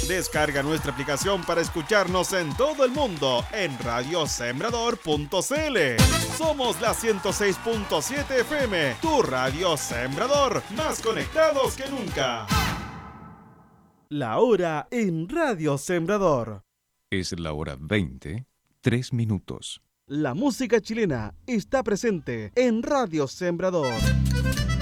Descarga nuestra aplicación para escucharnos en todo el mundo en radiosembrador.cl. Somos la 106.7 FM, tu radio Sembrador, más conectados que nunca. La hora en Radio Sembrador. Es la hora 20, 3 minutos. La música chilena está presente en Radio Sembrador.